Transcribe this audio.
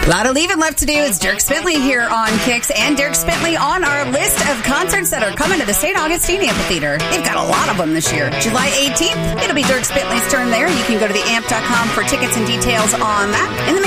A lot of leaving left to do. It's Dierks Bentley here on Kicks, and Dierks Bentley on our list of concerts that are coming to the St. Augustine Amphitheater. They've got a lot of them this year. July 18th, it'll be Dierks Bentley's turn there. You can go to theamp.com for tickets and details on that. In the